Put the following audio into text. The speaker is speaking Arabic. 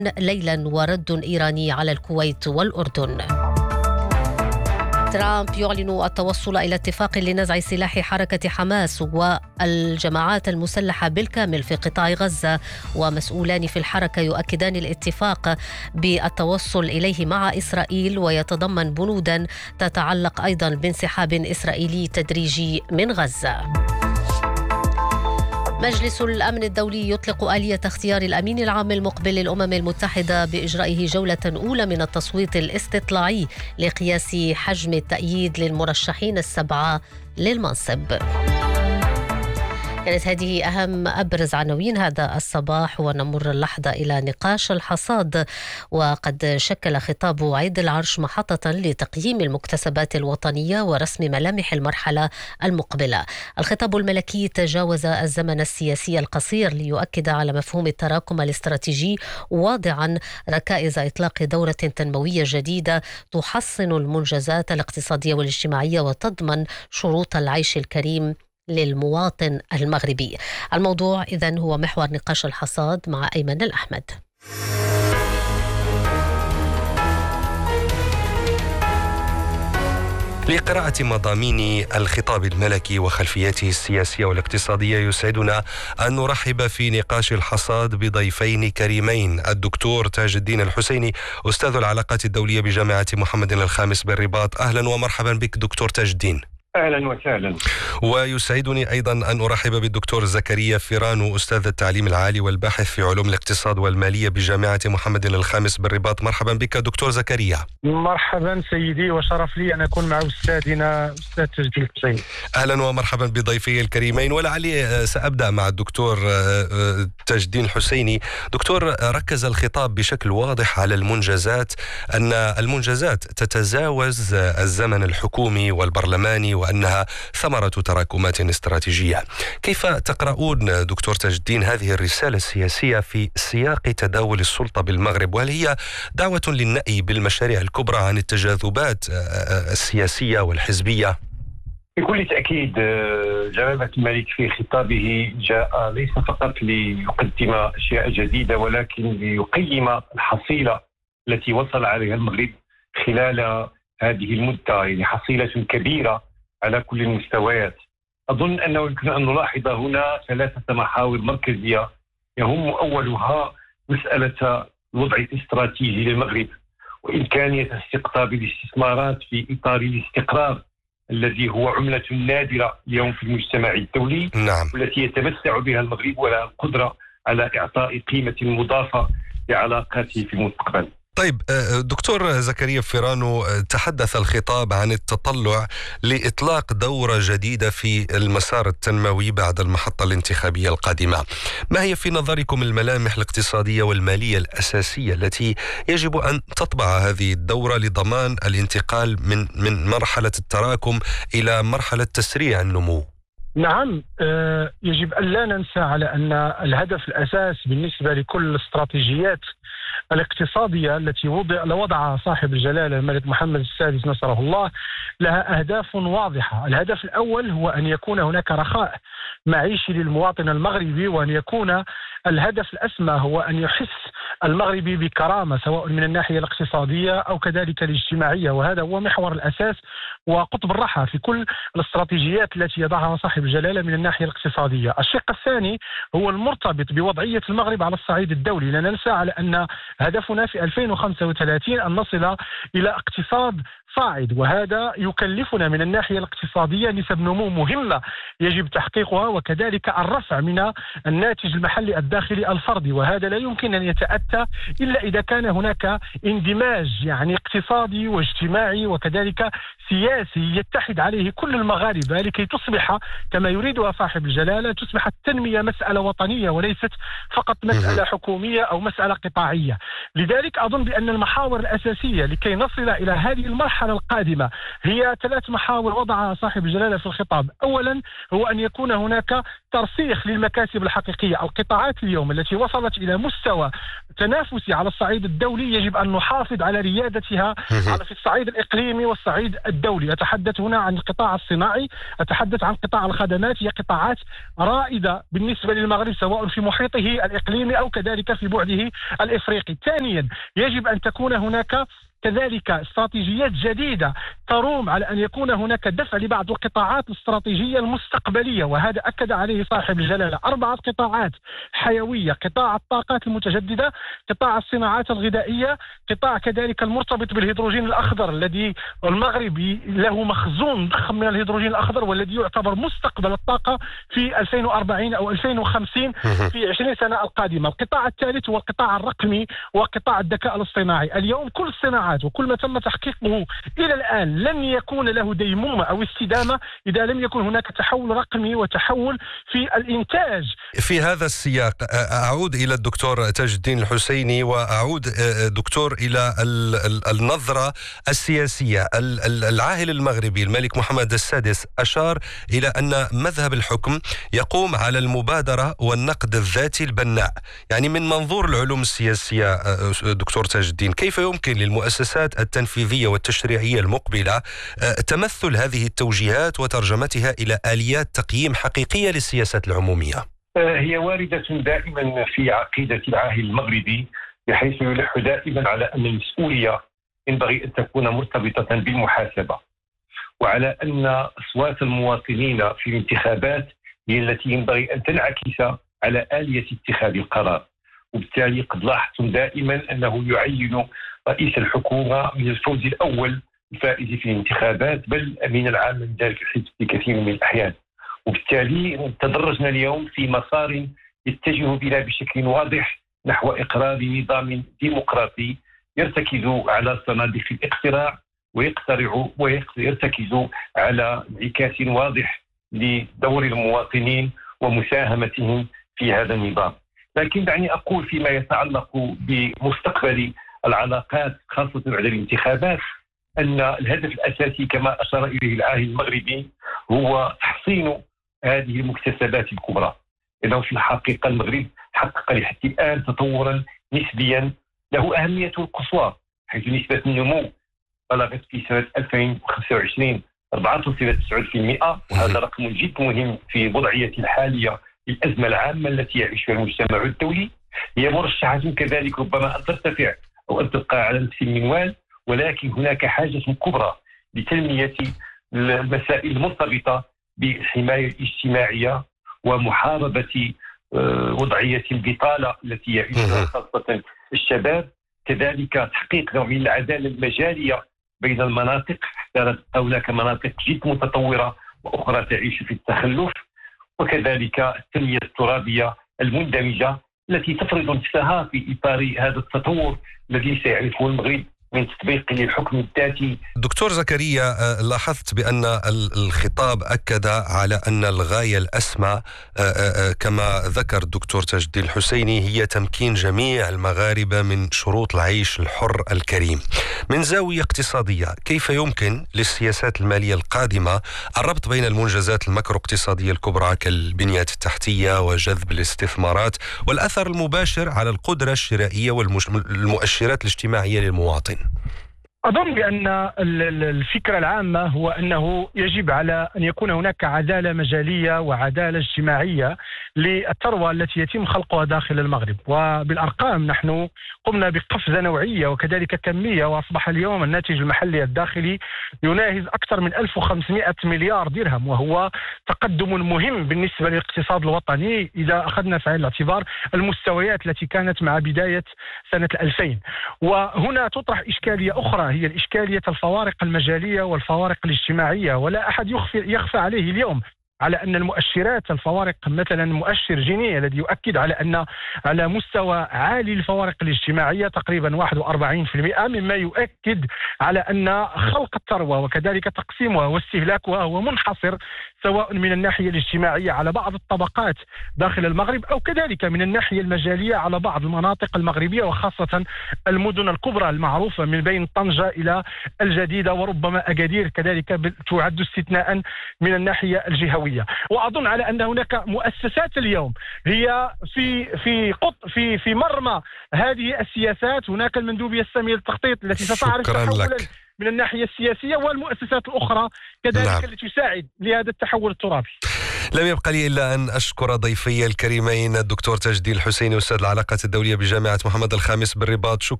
ليلا ورد إيراني على الكويت والأردن. ترامب يعلن التوصل إلى اتفاق لنزع سلاح حركة حماس والجماعات المسلحة بالكامل في قطاع غزة، ومسؤولان في الحركة يؤكدان الاتفاق بالتوصل إليه مع إسرائيل، ويتضمن بنودا تتعلق أيضا بانسحاب إسرائيلي تدريجي من غزة. مجلس الأمن الدولي يطلق آلية اختيار الأمين العام المقبل للأمم المتحدة بإجرائه جولة أولى من التصويت الاستطلاعي لقياس حجم التأييد للمرشحين السبعة للمنصب. كانت هذه أهم أبرز عناوين هذا الصباح، ونمر اللحظة إلى نقاش الحصاد. وقد شكل خطاب عيد العرش محطة لتقييم المكتسبات الوطنية ورسم ملامح المرحلة المقبلة. الخطاب الملكي تجاوز الزمن السياسي القصير ليؤكد على مفهوم التراكم الاستراتيجي، واضعا ركائز إطلاق دورة تنموية جديدة تحصن المنجزات الاقتصادية والاجتماعية وتضمن شروط العيش الكريم للمواطن المغربي. الموضوع إذن هو محور نقاش الحصاد مع أيمن الأحمد. لقراءة مضامين الخطاب الملكي وخلفياته السياسية والاقتصادية، يسعدنا أن نرحب في نقاش الحصاد بضيفين كريمين: الدكتور تاج الدين الحسيني، أستاذ العلاقات الدولية بجامعة محمد الخامس بالرباط. أهلا ومرحبا بك دكتور تاج الدين. أهلا وسهلا. ويسعدني أيضا أن أرحب بالدكتور زكريا فيرانو، أستاذ التعليم العالي والباحث في علوم الاقتصاد والمالية بجامعة محمد الخامس بالرباط. مرحبا بك دكتور زكريا. مرحبا سيدي، وشرف لي أن أكون مع أستاذنا أستاذ تاج الدين الحسيني. أهلا ومرحبا بضيفي الكريمين. ولعلي سأبدأ مع الدكتور تاج الدين الحسيني. دكتور، ركز الخطاب بشكل واضح على المنجزات، أن المنجزات تتجاوز الزمن الحكومي والبرلماني، وأنها ثمرة تراكمات استراتيجية. كيف تقرؤون دكتور تاج الدين هذه الرسالة السياسية في سياق تداول السلطة بالمغرب؟ وهل هي دعوة للنأي بالمشاريع الكبرى عن التجاذبات السياسية والحزبية؟ بكل تأكيد جلالة الملك في خطابه جاء ليس فقط ليقدم أشياء جديدة، ولكن ليقيم الحصيلة التي وصل عليها المغرب خلال هذه المدة، يعني حصيلة كبيرة على كل المستويات. أظن أنه يمكن أن نلاحظ هنا ثلاثة محاور مركزية يهم أولها مسألة الوضع الاستراتيجي للمغرب وإمكانية استقطاب الاستثمارات في إطار الاستقرار الذي هو عملة نادرة اليوم في المجتمع الدولي. نعم. والتي يتمتع بها المغرب ولها القدرة على إعطاء قيمة مضافة لعلاقاته في المستقبل. طيب دكتور زكريا فيرانو، تحدث الخطاب عن التطلع لإطلاق دورة جديدة في المسار التنموي بعد المحطة الانتخابية القادمة. ما هي في نظركم الملامح الاقتصادية والمالية الأساسية التي يجب أن تطبع هذه الدورة لضمان الانتقال من مرحلة التراكم إلى مرحلة تسريع النمو؟ نعم، يجب أن لا ننسى على أن الهدف الأساس بالنسبة لكل الاستراتيجيات الاقتصادية التي وضعها صاحب الجلالة الملك محمد السادس نصره الله لها أهداف واضحة. الهدف الأول هو أن يكون هناك رخاء معيشي للمواطن المغربي، وأن يكون الهدف الأسمى هو أن يحس المغربي بكرامة سواء من الناحية الاقتصادية أو كذلك الاجتماعية، وهذا هو محور الأساس وقطب الرحى في كل الاستراتيجيات التي يضعها صاحب الجلالة من الناحية الاقتصادية. الشق الثاني هو المرتبط بوضعية المغرب على الصعيد الدولي. لا ننسى على أن هدفنا في 2035 أن نصل إلى اقتصاد صاعد، وهذا يكلفنا من الناحية الاقتصادية نسب نمو مهمة يجب تحقيقها، وكذلك الرفع من الناتج المحلي الداخلي الفردي، وهذا لا يمكن أن يتأتى إلا إذا كان هناك اندماج يعني اقتصادي واجتماعي وكذلك سياسي يتحد عليه كل المغاربة لكي تصبح كما يريدها صاحب الجلالة، تصبح التنمية مسألة وطنية وليست فقط مسألة حكومية أو مسألة قطاعية. لذلك أظن بأن المحاور الأساسية لكي نصل إلى هذه المرحلة القادمة هي 3 محاور وضعها صاحب الجلالة في الخطاب. أولا هو أن يكون هناك ترسيخ للمكاسب الحقيقية. القطاعات اليوم التي وصلت إلى مستوى تنافسي على الصعيد الدولي يجب أن نحافظ على ريادتها في الصعيد الإقليمي والصعيد الدولي. أتحدث هنا عن القطاع الصناعي، أتحدث عن قطاع الخدمات، هي قطاعات رائدة بالنسبة للمغرب سواء في محيطه الإقليمي أو كذلك في بعده الإفريقي. ثانيا يجب أن تكون هناك كذلك استراتيجيات جديدة تروم على أن يكون هناك دفع لبعض القطاعات الاستراتيجية المستقبلية، وهذا أكد عليه صاحب الجلالة. 4 قطاعات حيوية: قطاع الطاقات المتجددة، قطاع الصناعات الغذائية، قطاع كذلك المرتبط بالهيدروجين الأخضر الذي المغرب له مخزون ضخم من الهيدروجين الأخضر والذي يعتبر مستقبل الطاقة في 2040 أو 2050 في 20 سنة القادمة. القطاع الثالث هو القطاع الرقمي وقطاع الذكاء الاصطناعي. اليوم كل الصناعات وكل ما تم تحقيقه إلى الآن لن يكون له ديمومة أو استدامة إذا لم يكن هناك تحول رقمي وتحول في الإنتاج. في هذا السياق أعود إلى الدكتور تاج الدين الحسيني، وأعود دكتور إلى النظرة السياسية. العاهل المغربي الملك محمد السادس أشار إلى أن مذهب الحكم يقوم على المبادرة والنقد الذاتي البناء. يعني من منظور العلوم السياسية دكتور تاج الدين، كيف يمكن للمؤسسات التنفيذية والتشريعية المقبلة تمثل هذه التوجيهات وترجمتها إلى آليات تقييم حقيقية للسياسات العمومية؟ هي واردة دائما في عقيدة العاهل المغربي، بحيث يلح دائما على أن المسؤولية ينبغي أن تكون مرتبطة بالمحاسبة، وعلى أن أصوات المواطنين في الانتخابات هي التي ينبغي أن تنعكس على آلية اتخاذ القرار. وبالتالي قد لاحظتم دائما أنه يعين رئيس الحكومة من الفوز الأول الفائز في الانتخابات، بل أمين العام من ذلك الحزب في كثير من الأحيان. وبالتالي تدرجنا اليوم في مسار يتجه بنا بشكل واضح نحو إقرار نظام ديمقراطي يرتكز على صناديق الاقتراع ويرتكز على انعكاس واضح لدور المواطنين ومساهمتهم في هذا النظام. لكن دعني أقول فيما يتعلق بمستقبل العلاقات خاصة بعد الانتخابات أن الهدف الأساسي كما أشار إليه العاهل المغربي هو تحصين هذه المكتسبات الكبرى. إنه في الحقيقة المغرب حقق لحد الآن تطورا نسبيا له أهميته القصوى، حيث نسبة النمو بلغت في سنة 2025 4.9%، وهذا رقم جد مهم في الوضعية الحالية للأزمة العامة التي يعيشها المجتمع الدولي. هي مرشحة كذلك ربما أن ترتفع أو أن تبقى على نفس المنوال، ولكن هناك حاجة كبرى لتنمية المسائل المرتبطة بالحماية الاجتماعية ومحاربة وضعية البطالة التي يعيشها خاصة الشباب، كذلك تحقيق نوع من العدالة المجالية بين المناطق حتى هناك مناطق جد متطورة وأخرى تعيش في التخلف، وكذلك التنمية الترابية المندمجة التي تفرض نفسها في إطار هذا التطور الذي سيعرفه المغرب من تطبيق للحكم الذاتي. دكتور زكريا، لاحظت بأن الخطاب أكد على أن الغاية الأسمى كما ذكر الدكتور تاج الدين الحسيني هي تمكين جميع المغاربة من شروط العيش الحر الكريم. من زاوية اقتصادية، كيف يمكن للسياسات المالية القادمة الربط بين المنجزات المكرو اقتصادية الكبرى كالبنية التحتية وجذب الاستثمارات والأثر المباشر على القدرة الشرائية والمؤشرات الاجتماعية للمواطن؟ أظن بأن الفكرة العامة هو أنه يجب على أن يكون هناك عدالة مجالية وعدالة اجتماعية للثروة التي يتم خلقها داخل المغرب. وبالأرقام نحن قمنا بقفزة نوعية وكذلك كمية، وأصبح اليوم الناتج المحلي الداخلي يناهز أكثر من 1500 مليار درهم، وهو تقدم مهم بالنسبة للاقتصاد الوطني إذا أخذنا في عين الاعتبار المستويات التي كانت مع بداية سنة 2000. وهنا تطرح إشكالية أخرى، هي الإشكالية الفوارق المجالية والفوارق الاجتماعية. ولا أحد يخفى عليه اليوم على أن المؤشرات الفوارق، مثلا مؤشر جيني الذي يؤكد على أن على مستوى عالي الفوارق الاجتماعية تقريبا 41%، مما يؤكد على أن خلق الثروة وكذلك تقسيمها واستهلاكها هو منحصر سواء من الناحية الاجتماعية على بعض الطبقات داخل المغرب، أو كذلك من الناحية المجالية على بعض المناطق المغربية، وخاصة المدن الكبرى المعروفة من بين طنجة إلى الجديدة، وربما أكادير كذلك تعد استثناء من الناحية الجهوية. وأظن على أن هناك مؤسسات اليوم هي في مرمى هذه السياسات. هناك المندوبية السامية للتخطيط التي ستعرف تحولا من الناحية السياسية، والمؤسسات الأخرى كذلك التي تساعد لهذا التحول الترابي. لم يبقى لي إلا أن أشكر ضيفي الكريمين الدكتور تاج الدين الحسيني أستاذ العلاقات الدولية بجامعة محمد الخامس بالرباط.